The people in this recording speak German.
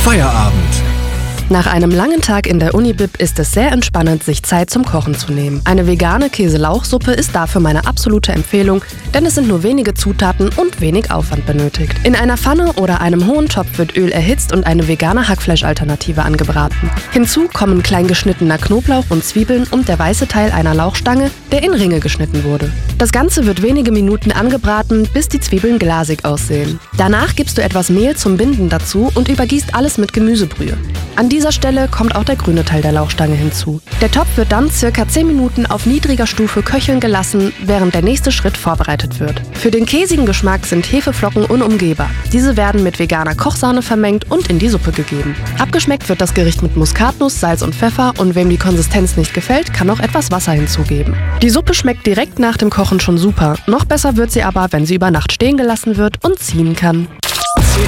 Feierabend. Nach einem langen Tag in der Unibib ist es sehr entspannend, sich Zeit zum Kochen zu nehmen. Eine vegane Käse-Lauchsuppe ist dafür meine absolute Empfehlung, denn es sind nur wenige Zutaten und wenig Aufwand benötigt. In einer Pfanne oder einem hohen Topf wird Öl erhitzt und eine vegane Hackfleischalternative angebraten. Hinzu kommen klein geschnittener Knoblauch und Zwiebeln und der weiße Teil einer Lauchstange, der in Ringe geschnitten wurde. Das Ganze wird wenige Minuten angebraten, bis die Zwiebeln glasig aussehen. Danach gibst du etwas Mehl zum Binden dazu und übergießt alles mit Gemüsebrühe. An dieser Stelle kommt auch der grüne Teil der Lauchstange hinzu. Der Topf wird dann ca. 10 Minuten auf niedriger Stufe köcheln gelassen, während der nächste Schritt vorbereitet wird. Für den käsigen Geschmack sind Hefeflocken unumgehbar. Diese werden mit veganer Kochsahne vermengt und in die Suppe gegeben. Abgeschmeckt wird das Gericht mit Muskatnuss, Salz und Pfeffer und wem die Konsistenz nicht gefällt, kann noch etwas Wasser hinzugeben. Die Suppe schmeckt direkt nach dem Kochen schon super. Noch besser wird sie aber, wenn sie über Nacht stehen gelassen wird und ziehen kann.